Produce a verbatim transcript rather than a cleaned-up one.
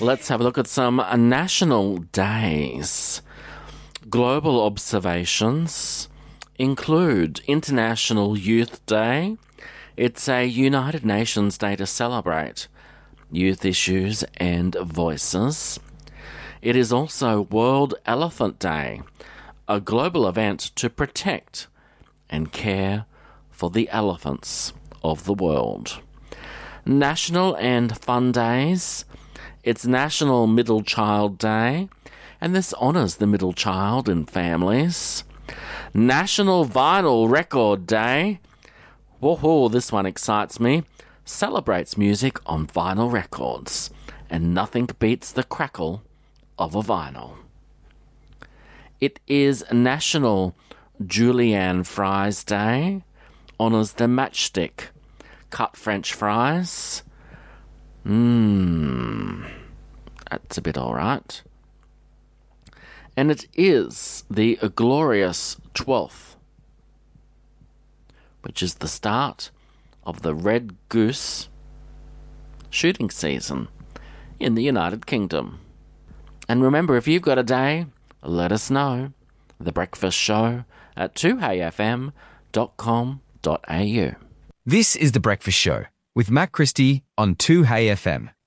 Let's have a look at some national days. Global observations include International Youth Day. It's a United Nations day to celebrate youth issues and voices. It is also World Elephant Day, a global event to protect and care for the elephants of the world. National and Fun Days. It's National Middle Child Day, and this honours the middle child in families. National Vinyl Record Day. Woohoo, this one excites me. Celebrates music on vinyl records, and nothing beats the crackle of a vinyl. It is National Julienne Fries Day. Honours the matchstick. Cut French fries. Mmm, that's a bit alright. And it is the glorious twelfth, which is the start of the red goose shooting season in the United Kingdom. And remember, if you've got a day, let us know. The Breakfast Show at two hey f m dot com dot a u. This is The Breakfast Show with Matt Christie on two Hey F M.